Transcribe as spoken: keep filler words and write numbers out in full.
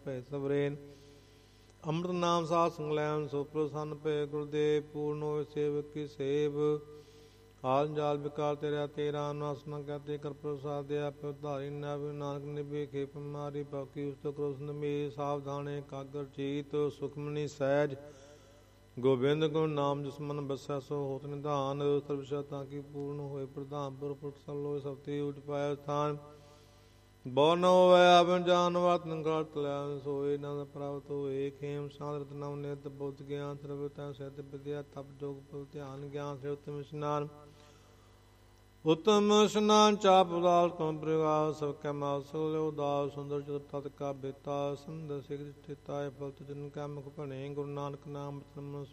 ਭੈ ਸਵਰੇਨ। ਅੰਮ੍ਰਿਤ ਨਾਮ ਸਾਧ ਸੰਗ ਲੈਣ ਸੋ ਪ੍ਰਸੰਨ ਭੈ ਗੁਰਦੇਵ। ਪੂਰਨ ਹੋਏ ਸੇਵਕ ਕੀ ਸੇਵ। ਹਾਲ ਜਾਲ ਵਿਕਾਰ ਤੇਰਾ ਤੇਰਾ ਨਾਸ ਨ ਕਹਤੇ ਕਰ ਪ੍ਰਸਾਦਿਆ। ਪਿਉ ਧਾਰੀ ਨਵ ਨਾਨਕ ਨਿਭੇ ਖੇਪ ਮਾਰੀ। ਬਾਕੀ ਉਸਤ ਕਰੋ ਸੰਮੀ ਸਾਵਧਾਨੇ ਕਾਗਰ ਚੀਤ। ਸੁਖਮਨੀ ਸਹਿਜ ਗੋਬਿੰਦ ਗੁਣ ਨਾਮ ਜਿਸ ਮਨ ਬਸੈ ਸੋ ਹੋਤ ਨਿਧਾਨ। ਸਰਬਸ਼ਾ ਤਾਂ ਕੀ ਪੂਰਨ ਹੋਏ ਪ੍ਰਧਾਨ ਪੁਰ ਪੁਰਖ ਸਲੋਏ ਸਭਤੀ ਉਠ ਪਾਇਆ ਸਥਾਨ। ਬਹੁ ਨ ਹੋਵੇ ਆਵਨ ਜਾਨ ਵਤਨ ਕਰਤ ਲੈ ਸੋਏ। ਨੰਦ ਪ੍ਰਾਪਤ ਹੋਏ ਖੇਮ ਸਾਧਰਤ ਨਵ ਨਿਤ ਬੁੱਧ ਗਿਆਨ। ਸਰਬਤਾ ਸਿੱਧ ਵਿਦਿਆ ਤਪ ਜੋਗ ਪਲ ਧਿਆਨ ਗਿਆਨ ਸੇ ਉਤਮ ਇਸ਼ਨਾਨ। ਉਤਮ ਇਸ਼ਨਾਨ ਚਾਪ ਉਦਾਸ ਕਮ ਪ੍ਰਗਾਸ। ਸਭ ਕੈ ਮਾਲ ਸਗਲ ਉਦਾਸ। ਸੁੰਦਰ ਚਤੁਰ ਤਤ ਕਾ ਬੇਤਾ। ਸੰਦ ਸਿਖ ਸਥਿਤਾ ਫਲ ਤੁਜਨ ਕੈ ਮੁਖ ਭਣੇ। ਗੁਰੂ ਨਾਨਕ ਨਾਮ